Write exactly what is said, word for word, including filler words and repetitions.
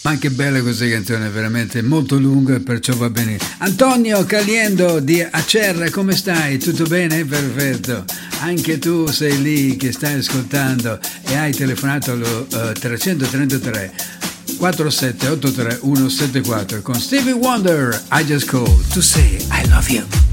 Ma che bella questa canzone, è veramente molto lunga e perciò va bene. Antonio Caliendo di Acerra, come stai? Tutto bene? Perfetto. Anche tu sei lì che stai ascoltando e hai telefonato allo uh, trecentotrentatré quarantasette ottantatré centosettantaquattro con Stevie Wonder. I just called to say I love you.